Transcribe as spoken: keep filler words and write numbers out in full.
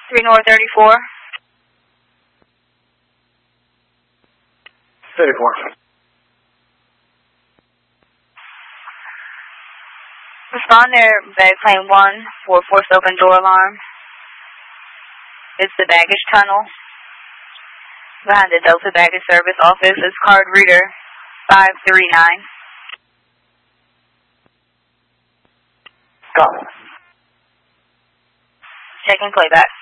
three North thirty-four. thirty-four. Respond there, bag claim one for forced open door alarm. It's the baggage tunnel. Behind the Delta Baggage Service office is card reader five three nine. Got it. Checking playback.